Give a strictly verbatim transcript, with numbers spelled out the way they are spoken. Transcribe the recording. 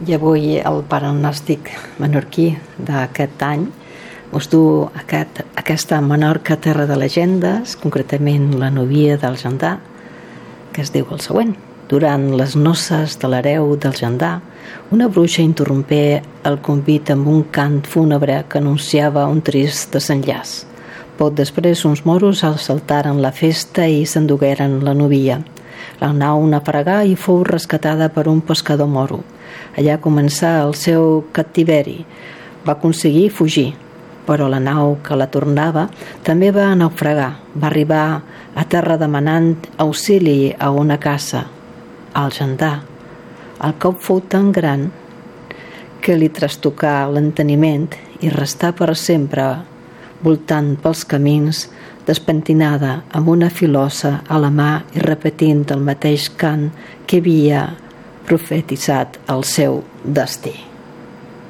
I avui el pronòstic menorquí d'aquest any us du aquest, aquesta Menorca terra de llegendes, concretament la novia del Jandà, que es diu el següent. Durant les noces de l'hereu del Jandà, una bruixa interrompé el convit amb un cant fúnebre que anunciava un trist desenllaç. Poc després, uns moros assaltaren la festa i s'endugueren la novia. La nau naufragà i fou rescatada per un pescador moro. Allà començà el seu captiveri. Va aconseguir fugir, però la nau que la tornava també va naufragar. Va arribar a terra demanant auxili a una casa, al Jandà. El cop fou tan gran que li trastocà l'enteniment i restà per sempre voltant pels camins, despentinada amb una filosa a la mà i repetint el mateix cant que havia profetitzat el seu destí.